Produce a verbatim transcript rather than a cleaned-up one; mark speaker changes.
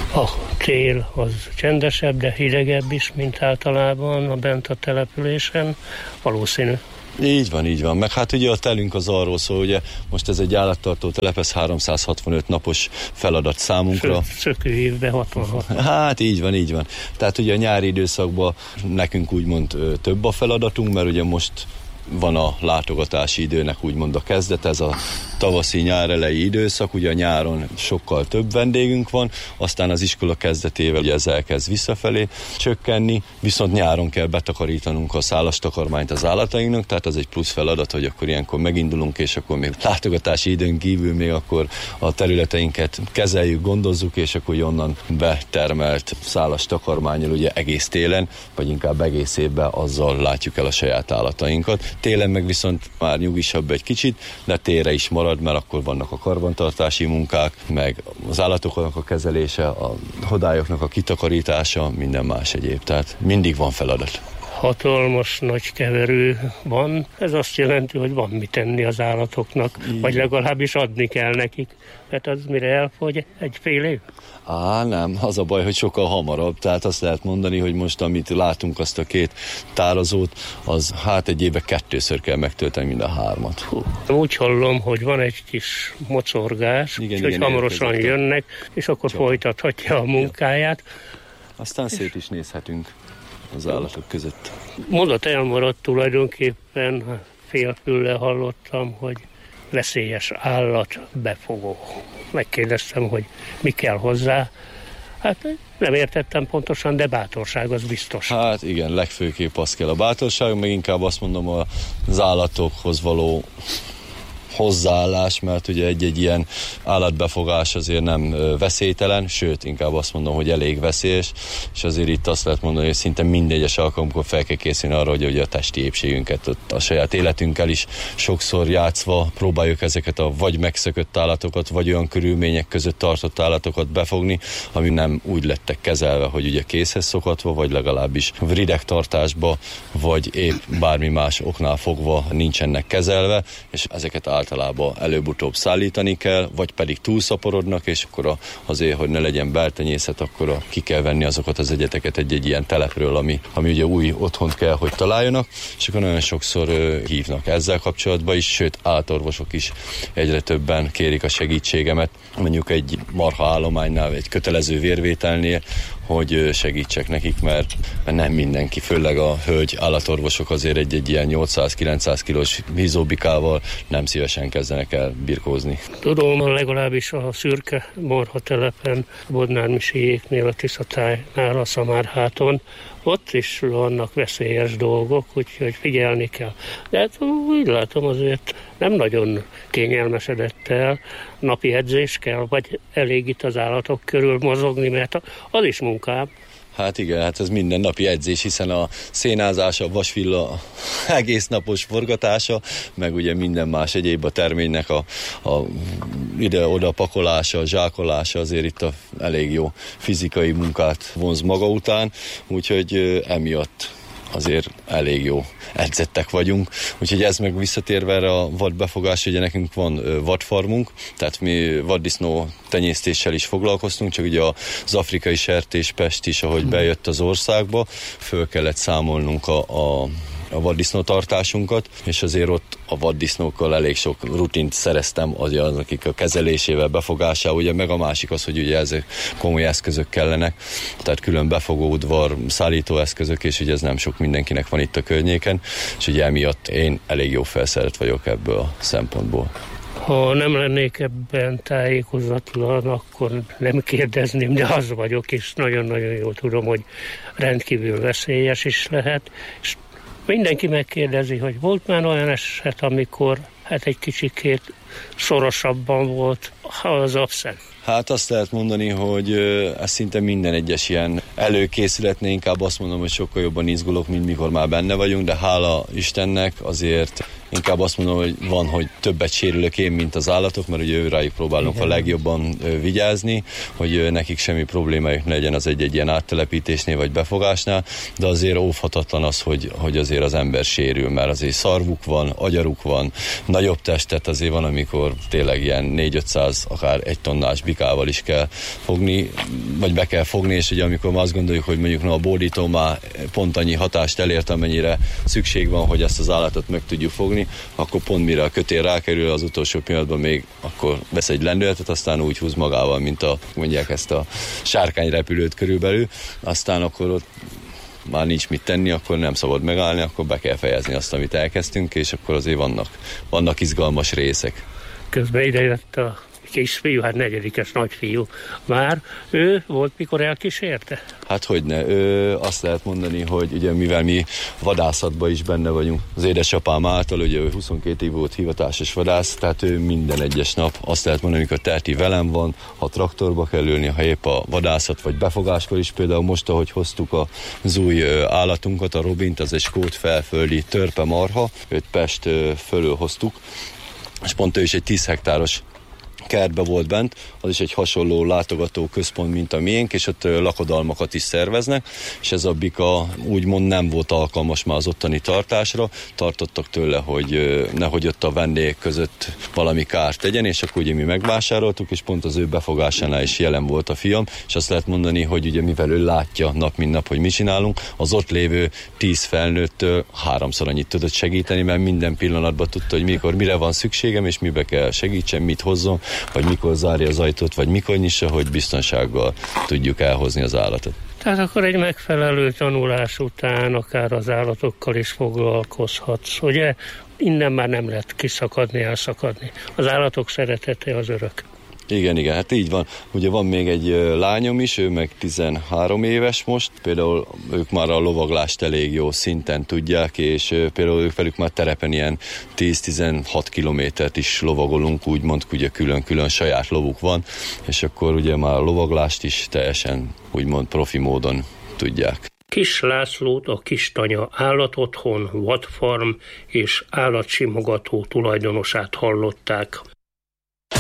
Speaker 1: A tél az csendesebb, de hidegebb is, mint általában a bent a településen, valószínű.
Speaker 2: Így van, így van. Meg hát ugye a telünk az arról szól, ugye most ez egy állattartó telep, ez háromszázhatvanöt napos feladat számunkra.
Speaker 1: Szökő évben hatvanhat.
Speaker 2: Hát így van, így van. Tehát ugye a nyári időszakban nekünk úgymond több a feladatunk, mert ugye most van a látogatási időnek úgymond a kezdet, ez a tavaszi nyár elejé időszak, ugye a nyáron sokkal több vendégünk van, aztán az iskola kezdetével ugye ez elkezd visszafelé csökkenni, viszont nyáron kell betakarítanunk a szálastakarmányt az állatainknak, tehát az egy plusz feladat, hogy akkor ilyenkor megindulunk, és akkor még látogatási időn kívül még akkor a területeinket kezeljük, gondozzuk, és akkor onnan betermelt szálastakarmánnyal ugye egész télen, vagy inkább egész évben azzal látjuk el a saját állatainkat. Télen meg viszont már nyugisabb egy kicsit, de térre is marad, mert akkor vannak a karbantartási munkák, meg az állatoknak a kezelése, a hodályoknak a kitakarítása, minden más egyéb. Tehát mindig van feladat.
Speaker 1: Hatalmas nagy keverő van, ez azt jelenti, hogy van mit tenni az állatoknak, így, vagy legalábbis adni kell nekik, mert az mire elfogy, egy fél év?
Speaker 2: Á, nem, az a baj, hogy sokkal hamarabb, tehát azt lehet mondani, hogy most amit látunk, azt a két tározót, az hát egy évben kettőször kell megtölteni mind a hármat.
Speaker 1: Hú. Úgy hallom, hogy van egy kis mocorgás, igen, hogy igen, hamarosan jönnek, és akkor Csak. folytathatja a munkáját.
Speaker 2: Aztán szét is nézhetünk az állatok között.
Speaker 1: Mondat elmaradt tulajdonképpen, félfüllel hallottam, hogy veszélyes állat befogó. Megkérdeztem, hogy mi kell hozzá. Hát nem értettem pontosan, de bátorság az biztos.
Speaker 2: Hát igen, legfőképp az kell a bátorság, meg inkább azt mondom az állatokhoz való hozzáállás, mert ugye egy-egy ilyen állatbefogás azért nem veszélytelen, sőt, inkább azt mondom, hogy elég veszélyes, és azért itt azt lehet mondani, hogy szinte minden egyes alkalomkor fel kell készülni arra, hogy ugye a testi épségünket, a saját életünkkel is sokszor játszva próbáljuk ezeket a vagy megszökött állatokat, vagy olyan körülmények között tartott állatokat befogni, ami nem úgy lettek kezelve, hogy ugye készhez szokatva, vagy legalábbis ridegtartásba, vagy épp bármi más oknál fogva nincsenek kezelve, és ezeket általában előbb-utóbb szállítani kell, vagy pedig túlszaporodnak, és akkor azért, hogy ne legyen beltenyészet, akkor a, ki kell venni azokat az egyeteket egy-egy ilyen telepről, ami, ami ugye új otthont kell, hogy találjanak, és akkor nagyon sokszor ö, hívnak ezzel kapcsolatban is, sőt, állatorvosok is egyre többen kérik a segítségemet, mondjuk egy marha állománynál, egy kötelező vérvételnél, hogy segítsek nekik, mert nem mindenki, főleg a hölgy állatorvosok azért egy-egy ilyen nyolcszáz-kilencszáz kilós hízóbikával nem szívesen kezdenek el birkózni.
Speaker 1: Tudom, legalábbis a szürke marha telepen, Bodnár-Misiéknél, a Tiszatájnál, a Szamárháton, ott is vannak veszélyes dolgok, úgyhogy figyelni kell. De hát úgy látom, azért nem nagyon kényelmesedett el, napi edzés kell, vagy elég itt az állatok körül mozogni, mert az is munkám.
Speaker 2: Hát igen, hát ez mindennapi edzés, hiszen a szénázás, a vasvilla egész napos forgatása, meg ugye minden más egyéb a terménynek a, a ide-oda pakolása, a zsákolása azért itt a elég jó fizikai munkát vonz maga után, úgyhogy emiatt azért elég jó edzettek vagyunk. Úgyhogy ez meg visszatérve erre a vadbefogás, ugye nekünk van vadfarmunk, tehát mi vaddisznó tenyésztéssel is foglalkoztunk, csak ugye az afrikai sertéspest is, ahogy bejött az országba, föl kellett számolnunk a, a a vaddisznótartásunkat, és azért ott a vaddisznókkal elég sok rutint szereztem az, akik a kezelésével, befogásával, ugye meg a másik az, hogy ugye ezek komoly eszközök kellenek, tehát külön befogóudvar, szállítóeszközök, és ugye ez nem sok mindenkinek van itt a környéken, és ugye emiatt én elég jó felszerelt vagyok ebből a szempontból.
Speaker 1: Ha nem lennék ebben tájékozatlan, akkor nem kérdezném, de az vagyok, és nagyon-nagyon jól tudom, hogy rendkívül veszélyes is lehet, és mindenki megkérdezi, hogy volt már olyan eset, amikor hát egy kicsikét szorosabban volt az abszent.
Speaker 2: Hát azt lehet mondani, hogy ez szinte minden egyes ilyen előkészületnél, inkább azt mondom, hogy sokkal jobban izgulok, mint mikor már benne vagyunk, de hála Istennek azért inkább azt mondom, hogy van, hogy többet sérülök én, mint az állatok, mert ugye őrájuk próbálunk Igen. a legjobban vigyázni, hogy nekik semmi problémájuk ne legyen az egy-egy ilyen áttelepítésnél vagy befogásnál, de azért óvhatatlan az, hogy, hogy azért az ember sérül, mert azért szarvuk van, agyaruk van, nagyobb testet azért van, amikor tényleg ilyen négy-ötszáz, akár egy tonnás bikával is kell fogni, vagy be kell fogni, és ugye amikor ma azt gondoljuk, hogy mondjuk na, a bódító már pont annyi hatást elért, amennyire szükség van, hogy ezt az állatot meg tudjuk fogni, akkor pont mire a kötél rákerül, az utolsó pillanatban még akkor vesz egy lendületet, aztán úgy húz magával, mint a, mondják ezt a sárkányrepülőt körülbelül, aztán akkor ott már nincs mit tenni, akkor nem szabad megállni, akkor be kell fejezni azt, amit elkezdtünk, és akkor azért vannak, vannak izgalmas részek.
Speaker 1: Közben ide jött a kisfiú, hát negyedikes nagyfiú már, ő volt, mikor elkísérte?
Speaker 2: Hát hogyne, ő azt lehet mondani, hogy ugye mivel mi vadászatban is benne vagyunk, az édesapám által, ugye ő huszonkét év volt hivatásos vadász, tehát ő minden egyes nap azt lehet mondani, amikor Terti velem van, ha traktorba kell ülni, ha épp a vadászat vagy befogáskor is, például most, ahogy hoztuk az új állatunkat, a Robint, az egy skót felföldi törpe marha, őt Pest fölül hoztuk, és pont ő is egy tíz hektáros kertbe volt bent, az is egy hasonló látogató központ, mint a miénk, és ott lakodalmakat is szerveznek, és ez a bika úgymond nem volt alkalmas már az ottani tartásra, tartottak tőle, hogy nehogy ott a vendégek között valami kárt tegyen, és akkor ugye mi megvásároltuk, és pont az ő befogásánál is jelen volt a fiam, és azt lehet mondani, hogy ugye mivel ő látja nap mint nap, hogy mi csinálunk, az ott lévő tíz felnőttől háromszor annyit tudott segíteni, mert minden pillanatban tudta, hogy mikor mire van szükségem, és mibe kell segítsen, mit hozzon, vagy mikor zárja az ajtót, vagy mikor nyissa, hogy biztonsággal tudjuk elhozni az állatot.
Speaker 1: Tehát akkor egy megfelelő tanulás után akár az állatokkal is foglalkozhatsz, ugye? Innen már nem lehet kiszakadni, elszakadni. Az állatok szeretete az örök.
Speaker 2: Igen, igen, hát így van. Ugye van még egy lányom is, ő meg tizenhárom éves most, például ők már a lovaglást elég jó szinten tudják, és például ők velük már terepen ilyen tíz-tizenhat kilométert is lovagolunk, úgymond, ugye külön-külön saját lovuk van, és akkor ugye már a lovaglást is teljesen úgymond profi módon tudják.
Speaker 1: Kiss Lászlót, a Kistanya Állatotthon, Vadfarm és állatsimogató tulajdonosát hallották.